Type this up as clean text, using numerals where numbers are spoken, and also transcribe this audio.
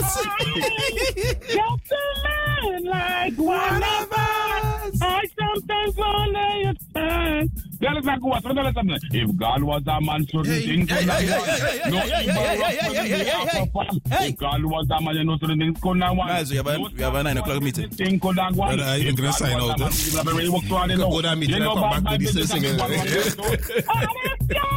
Just a man like one of us. I sometimes wonder your time. Tell us like what? If God was a man, shouldn't think on that one. If God was a man, you know, shouldn't think on that one. Guys, we have a 9 o'clock meeting. Think on that one. I'm going to sign out. Go to that meeting. Come back to this thing.